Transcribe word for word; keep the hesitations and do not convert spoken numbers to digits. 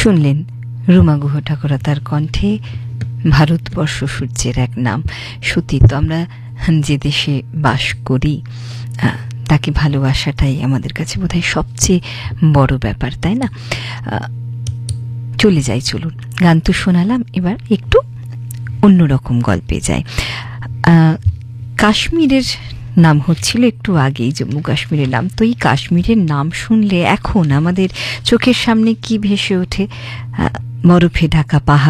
শুনলেন রুমা গুহ ঠাকুরতার কণ্ঠে ভারতবর্ষ সূর্যের এক নাম। সত্যি তো আমরা যে দেশে বাস করি তাকে ভালোবাসাটাই আমাদের কাছে বোধহয় সবচেয়ে বড় ব্যাপার, তাই না? চলে যাই, চলুন, গান তো শোনালাম, এবার একটু অন্যরকম গল্পে যায়। কাশ্মীরের নাম হচ্ছিল একটু আগেই, জম্মু কাশ্মীরের নাম। তো এই কাশ্মীরের নাম শুনলে এখন আমাদের চোখের সামনে কি ভেসে ওঠে? বরফে ঢাকা পাহাড়,